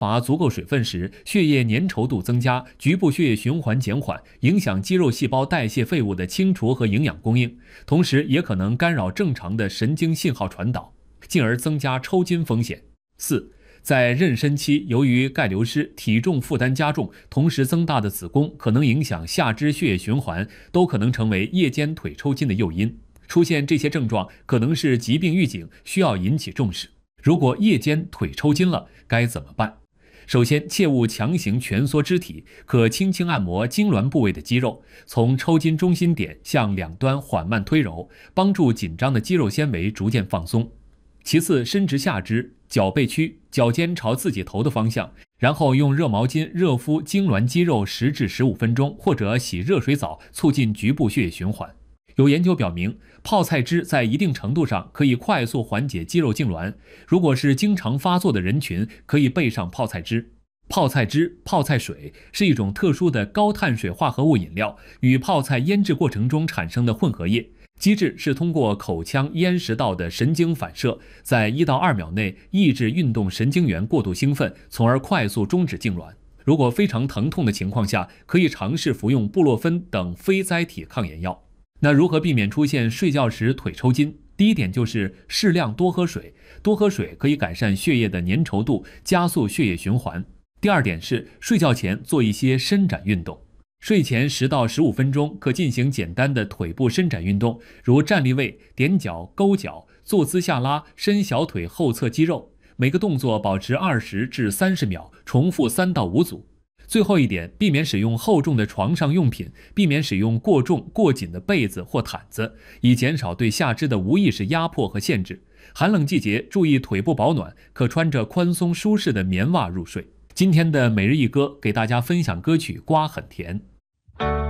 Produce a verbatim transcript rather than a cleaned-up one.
乏足够水分时，血液粘稠度增加，局部血液循环减缓，影响肌肉细胞代谢废物的清除和营养供应，同时也可能干扰正常的神经信号传导，进而增加抽筋风险。四，在妊娠期，由于钙流失、体重负担加重，同时增大的子宫可能影响下肢血液循环，都可能成为夜间腿抽筋的诱因。出现这些症状可能是疾病预警，需要引起重视。如果夜间腿抽筋了，该怎么办？首先，切勿强行蜷缩肢体，可轻轻按摩痉挛部位的肌肉，从抽筋中心点向两端缓慢推揉，帮助紧张的肌肉纤维逐渐放松。其次，伸直下肢，脚背屈，脚尖朝自己头的方向，然后用热毛巾热敷痉挛肌肉十至十五分钟，或者洗热水澡，促进局部血液循环。有研究表明，泡菜汁在一定程度上可以快速缓解肌肉痉挛。如果是经常发作的人群，可以备上泡菜汁。泡菜汁、泡菜水是一种特殊的高碳水化合物饮料，与泡菜腌制过程中产生的混合液。机制是通过口腔咽食道的神经反射，在一到二秒内抑制运动神经元过度兴奋，从而快速终止痉挛。如果非常疼痛的情况下，可以尝试服用布洛芬等非甾体抗炎药。那如何避免出现睡觉时腿抽筋？第一点就是适量多喝水，多喝水可以改善血液的粘稠度，加速血液循环。第二点是睡觉前做一些伸展运动，睡前十到十五分钟可进行简单的腿部伸展运动，如站立位、踮脚、勾脚、坐姿下拉、伸小腿后侧肌肉，每个动作保持二十至三十秒，重复三到五组。最后一点，避免使用厚重的床上用品，避免使用过重过紧的被子或毯子，以减少对下肢的无意识压迫和限制。寒冷季节注意腿部保暖，可穿着宽松舒适的棉袜入睡。今天的每日一歌给大家分享歌曲《瓜很甜》。